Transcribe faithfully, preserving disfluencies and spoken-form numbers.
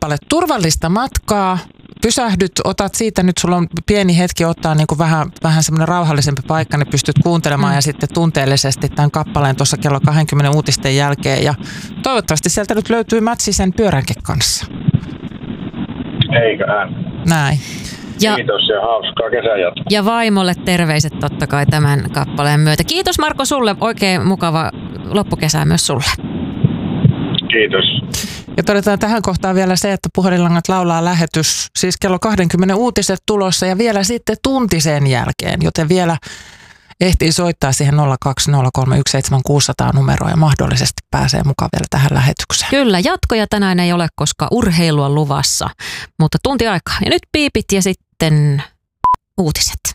laulalle turvallista matkaa. Pysähdyt, otat siitä, nyt sulla on pieni hetki ottaa niin kuin vähän, vähän semmoinen rauhallisempi paikka, niin pystyt kuuntelemaan mm. ja sitten tunteellisesti tämän kappaleen tuossa kello kaksikymmentä uutisten jälkeen. Ja toivottavasti sieltä nyt löytyy matsi sen pyöränkin kanssa. Eiköhän. Näin. Ja, kiitos ja hauskaa kesänjatkoa. Ja vaimolle terveiset totta kai tämän kappaleen myötä. Kiitos Marko sulle, oikein mukava loppukesää myös sulle. Kiitos. Ja todetaan tähän kohtaan vielä se, että Puhelinlangat laulaa lähetys, siis kello kaksikymmentä uutiset tulossa ja vielä sitten tunti sen jälkeen, joten vielä ehtii soittaa siihen nolla kaksi nolla kolme yksi seitsemän kuusi nolla nolla numeroon ja mahdollisesti pääsee mukaan vielä tähän lähetykseen. Kyllä, jatkoja tänään ei ole, koska urheilua luvassa, mutta tunti aikaa. Ja nyt piipit ja sitten uutiset.